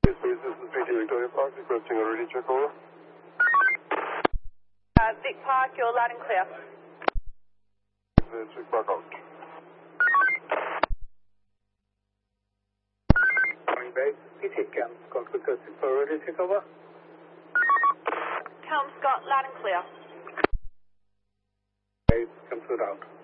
This is PT Victoria Park, requesting a ready check over. Vic Park, you're loud and clear. Vic Park out. Morning, Bay. PT Camp, Scott requesting for ready check over. Calm Scott, loud and clear. Bay, come through out.